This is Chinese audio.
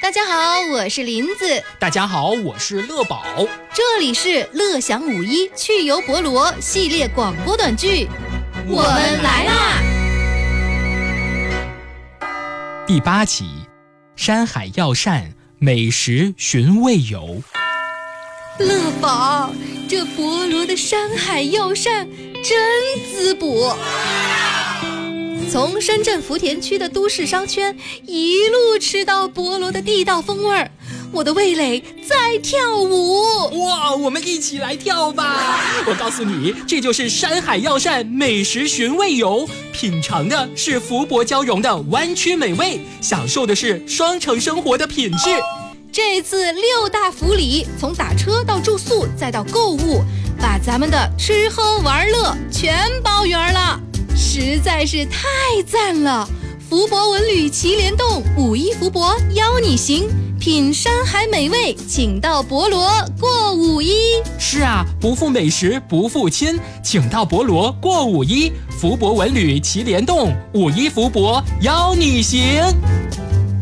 大家好，我是林子。 大家好，我是乐宝。 这里是乐享51趣游博罗系列广播短剧，我们来啦！ 第8集，山海药膳美食寻味游。 乐宝，这博罗的山海药膳真滋补。从深圳福田区的都市商圈一路吃到博罗的地道风味儿，我的味蕾在跳舞。 哇，我们一起来跳吧！我告诉你，这就是山海药膳美食寻味游，品尝的是福伯交融的湾区美味，享受的是双城生活的品质。 这次6大福利，从打车到住宿再到购物，把咱们的吃喝玩乐全包圆了，实在是太赞了！福伯文旅祁连洞5·1福伯邀你行，品山海美味，请到博罗过5·1。 是啊，不负美食不负亲，请到博罗过5·1，福伯文旅祁连洞5·1福伯邀你行。